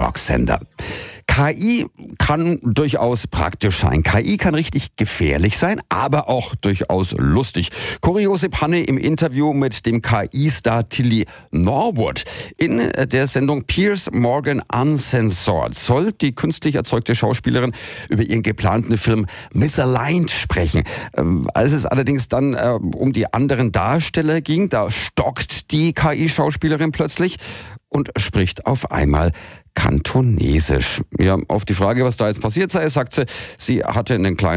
Talksender. KI kann durchaus praktisch sein. KI kann richtig gefährlich sein, aber auch durchaus lustig. Kuriose Panne im Interview mit dem KI-Star Tilly Norwood. In der Sendung Piers Morgan Uncensored soll die künstlich erzeugte Schauspielerin über ihren geplanten Film Misaligned sprechen. Als es allerdings dann um die anderen Darsteller ging, da stockt die KI-Schauspielerin plötzlich und spricht auf einmal Kantonesisch. Ja, auf die Frage, was da jetzt passiert sei, sagt sie, sie hatte einen kleinen